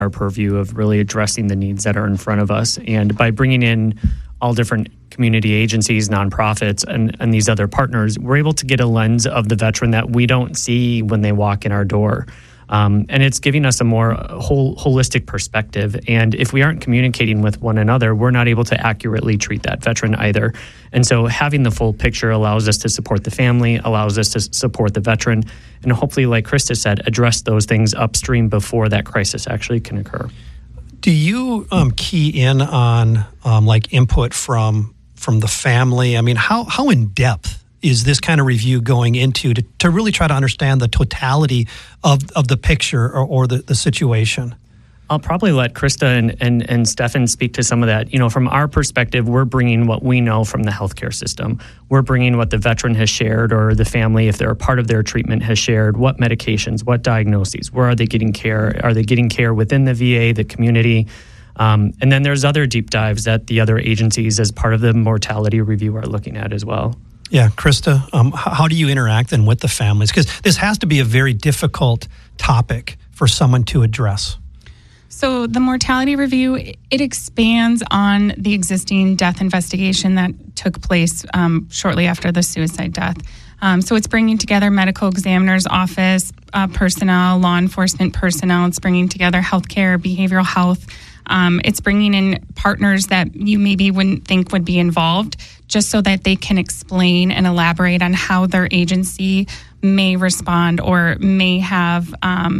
our purview of really addressing the needs that are in front of us. And by bringing in all different community agencies, nonprofits, and these other partners, we're able to get a lens of the veteran that we don't see when they walk in our door. And it's giving us a more holistic perspective. And if we aren't communicating with one another, we're not able to accurately treat that veteran either. And so having the full picture allows us to support the family, allows us to support the veteran, and hopefully, like Krista said, address those things upstream before that crisis actually can occur. Do you key in on like input from the family? I mean, how in depth is this kind of review going into to really try to understand the totality of the picture or the situation? I'll probably let Krista and Stefan speak to some of that. You know, from our perspective, we're bringing what we know from the healthcare system. We're bringing what the veteran has shared or the family, if they're a part of their treatment, has shared. What medications, what diagnoses, where are they getting care? Are they getting care within the VA, the community? And then there's other deep dives that the other agencies as part of the mortality review are looking at as well. Yeah, Krista, how do you interact then with the families? Because this has to be a very difficult topic for someone to address. So the mortality review, it expands on the existing death investigation that took place shortly after the suicide death. So it's bringing together medical examiner's office personnel, law enforcement personnel. It's bringing together healthcare, behavioral health. It's bringing in partners that you maybe wouldn't think would be involved, just so that they can explain and elaborate on how their agency may respond or may have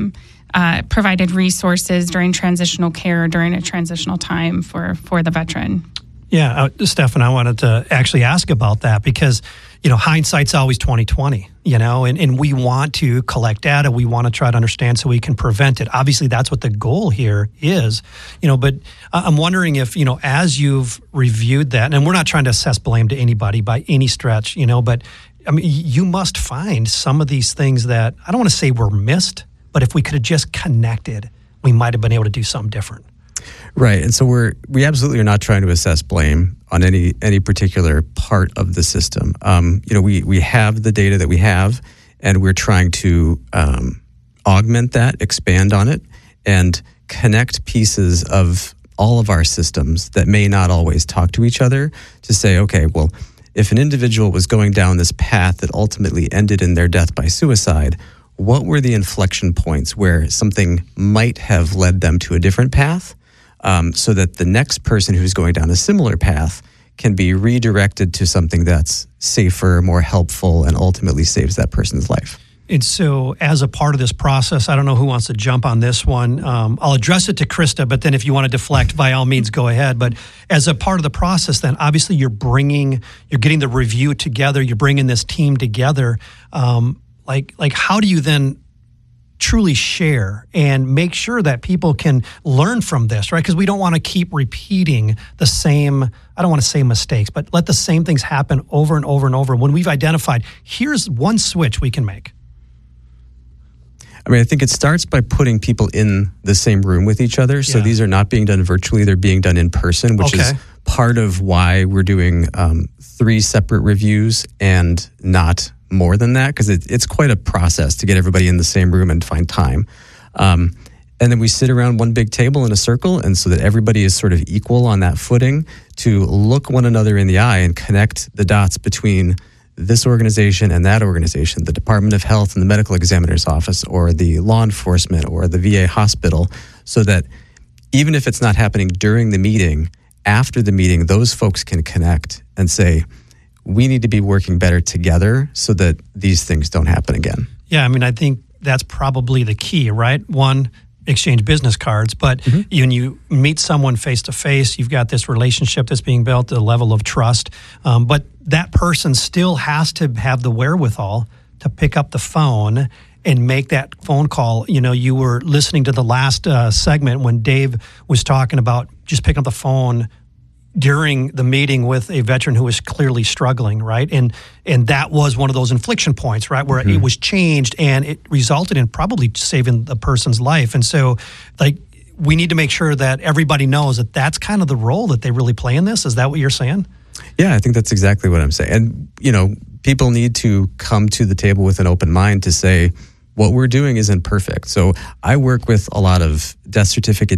provided resources during transitional care, during a transitional time for the veteran. Yeah, Stefan, I wanted to actually ask about that because, you know, hindsight's always 20/20, you know, and we want to collect data. We want to try to understand so we can prevent it. Obviously, that's what the goal here is, you know, but I'm wondering if, you know, as you've reviewed that, and we're not trying to assess blame to anybody by any stretch, you know, but I mean, you must find some of these things that I don't want to say were missed, but if we could have just connected, we might have been able to do something different. Right, and so we absolutely are not trying to assess blame on any particular part of the system. You know, we have the data that we have, and we're trying to augment that, expand on it, and connect pieces of all of our systems that may not always talk to each other to say, okay, well, if an individual was going down this path that ultimately ended in their death by suicide, what were the inflection points where something might have led them to a different path? So that the next person who's going down a similar path can be redirected to something that's safer, more helpful, and ultimately saves that person's life. And so as a part of this process, I don't know who wants to jump on this one. I'll address it to Krista, but then if you want to deflect, by all means, go ahead. But as a part of the process, then obviously you're getting the review together, you're bringing this team together. Like how do you then truly share and make sure that people can learn from this, right? Because we don't want to keep repeating the same, I don't want to say mistakes, but let the same things happen over and over and over. When we've identified, here's one switch we can make. I mean, I think it starts by putting people in the same room with each other. So these are not being done virtually, they're being done in person, which is part of why we're doing 3 separate reviews and not more than that, because it's quite a process to get everybody in the same room and find time. And then we sit around one big table in a circle, and so that everybody is sort of equal on that footing to look one another in the eye and connect the dots between this organization and that organization, the Department of Health and the Medical Examiner's Office, or the law enforcement, or the VA hospital, so that even if it's not happening during the meeting, after the meeting, those folks can connect and say, we need to be working better together so that these things don't happen again. Yeah, I mean, I think that's probably the key, right? One, exchange business cards, but when you meet someone face to face, you've got this relationship that's being built, a level of trust, but that person still has to have the wherewithal to pick up the phone and make that phone call. You know, you were listening to the last segment when Dave was talking about just picking up the phone during the meeting with a veteran who was clearly struggling, right? And that was one of those inflection points, right, where it was changed and it resulted in probably saving the person's life. And so, like, we need to make sure that everybody knows that that's kind of the role that they really play in this. Is that what you're saying? Yeah, I think that's exactly what I'm saying. And, you know, people need to come to the table with an open mind to say, what we're doing isn't perfect. So I work with a lot of death certificate